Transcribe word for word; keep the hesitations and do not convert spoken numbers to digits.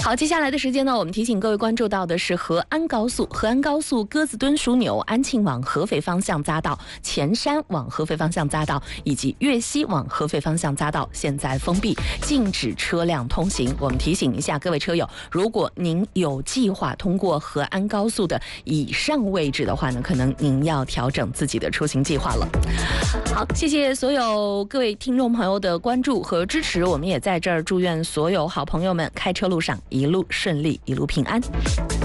好，接下来的时间呢，我们提醒各位关注到的是和安高速，和安高速鸽子墩枢纽安庆往合肥方向匝道、前山往合肥方向匝道以及岳西往合肥方向匝道现在封闭，禁止车辆通行。我们提醒一下各位车友，如果您有计划通过和安高速的以上位置的话呢，可能您要调整自己的出行计划了。好，谢谢所有各位听众朋友的关注和支持，我们也在这儿祝愿所有好朋友们开车路上一路顺利，一路平安。